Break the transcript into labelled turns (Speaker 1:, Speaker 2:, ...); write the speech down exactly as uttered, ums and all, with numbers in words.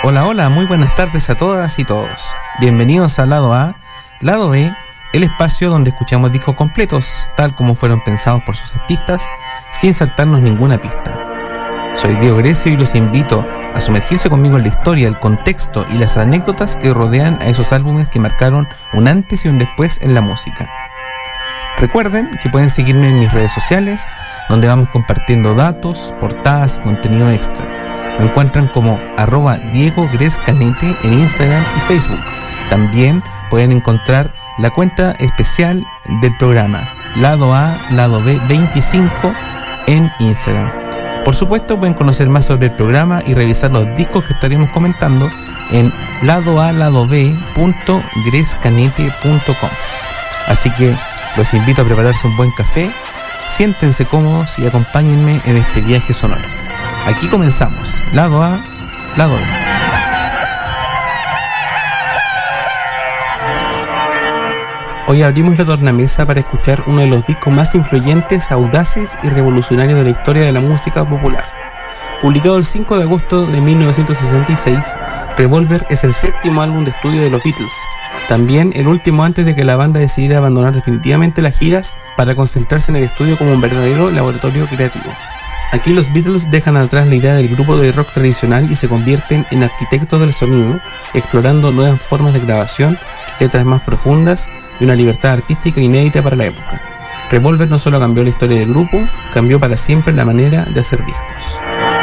Speaker 1: Hola, hola, muy buenas tardes a todas y todos. Bienvenidos a Lado A, Lado B, el espacio donde escuchamos discos completos, tal como fueron pensados por sus artistas, sin saltarnos ninguna pista. Soy Diego Grecio y los invito a sumergirse conmigo en la historia, el contexto y las anécdotas que rodean a esos álbumes que marcaron un antes y un después en la música. Recuerden que pueden seguirme en mis redes sociales, donde vamos compartiendo datos, portadas y contenido extra. Me encuentran como arroba Diego Gres Canete en Instagram y Facebook. También pueden encontrar la cuenta especial del programa Lado A, Lado B veinticinco en Instagram. Por supuesto, pueden conocer más sobre el programa y revisar los discos que estaremos comentando en ladoa lado b punto grescanete punto com. Así que los invito a prepararse un buen café, siéntense cómodos y acompáñenme en este viaje sonoro. Aquí comenzamos, Lado A, Lado B. Hoy abrimos la tornamesa para escuchar uno de los discos más influyentes, audaces y revolucionarios de la historia de la música popular. Publicado el cinco de agosto de mil novecientos sesenta y seis, Revolver es el séptimo álbum de estudio de los Beatles, también el último antes de que la banda decidiera abandonar definitivamente las giras para concentrarse en el estudio como un verdadero laboratorio creativo. Aquí los Beatles dejan atrás la idea del grupo de rock tradicional y se convierten en arquitectos del sonido, explorando nuevas formas de grabación, letras más profundas y una libertad artística inédita para la época. Revolver no solo cambió la historia del grupo, cambió para siempre la manera de hacer discos.